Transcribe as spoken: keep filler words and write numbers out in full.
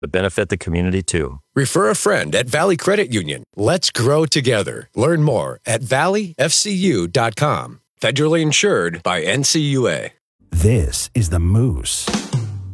but benefit the community too. Refer a friend at Valley Credit Union. Let's grow together. Learn more at valley f c u dot com. Federally insured by N C U A. This is The Moose.